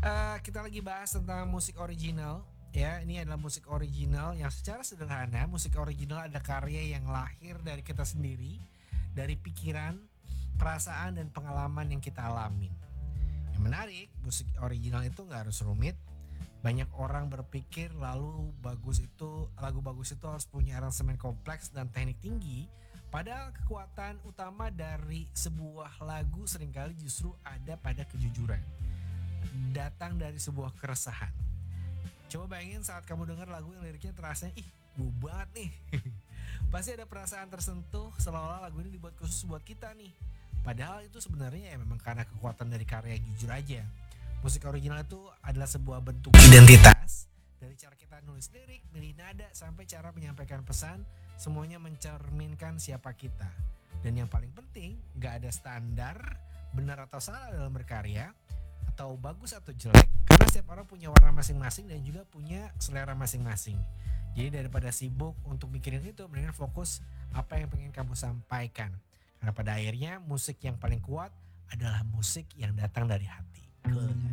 Kita lagi bahas tentang musik original. Ya, ini adalah musik original yang secara sederhana, musik original ada karya yang lahir dari kita sendiri, dari pikiran, perasaan dan pengalaman yang kita alamin. Yang menarik, musik original itu nggak harus rumit. Banyak orang berpikir lagu bagus itu harus punya aransemen kompleks dan teknik tinggi. Padahal kekuatan utama dari sebuah lagu seringkali justru ada pada kejujuran. Datang dari sebuah keresahan. Coba bayangin saat kamu dengar lagu yang liriknya terasa gue banget nih. Pasti ada perasaan tersentuh seolah-olah lagu ini dibuat khusus buat kita nih. Padahal itu sebenarnya ya memang karena kekuatan dari karya yang jujur aja. Musik original itu adalah sebuah bentuk identitas. Dari cara kita nulis lirik, milih nada, sampai cara menyampaikan pesan, semuanya mencerminkan siapa kita. Dan yang paling penting, gak ada standar benar atau salah dalam berkarya, atau bagus atau jelek, karena setiap orang punya warna masing-masing dan juga punya selera masing-masing. Jadi daripada sibuk untuk mikirin itu, mendingan fokus apa yang pengen kamu sampaikan. Karena pada akhirnya musik yang paling kuat adalah musik yang datang dari hati.